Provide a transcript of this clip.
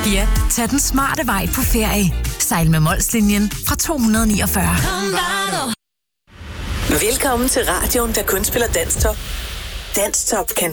Ja, tag den smarte vej på ferie. Sejl med Molslinjen fra 249. Velkommen til radioen, der kun spiller Danstop. Danstop kan